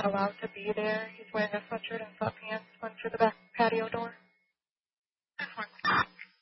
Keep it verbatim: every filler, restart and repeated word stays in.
not allowed to be there. He's wearing a sweatshirt and sweatpants, went through the back patio door.